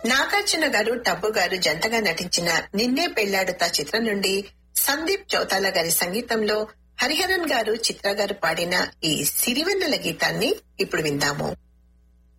నాగార్జున గారు టబ్బు గారు జంటగా నటించిన నిన్నే పెళ్లాడుతా చిత్రం నుండి సందీప్ చౌతాలా గారి సంగీతంలో హరిహరన్ గారు చిత్ర గారు పాడిన ఈ సిరివెన్నెల గీతాన్ని ఇప్పుడు విందాము.